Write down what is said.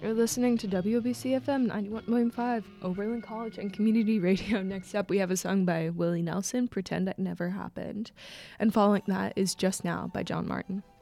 You're listening to WBC FM 91.5, Oberlin College and Community Radio. Next up, we have a song by Willie Nelson, Pretend It Never Happened. And following that is Just Now by John Martin.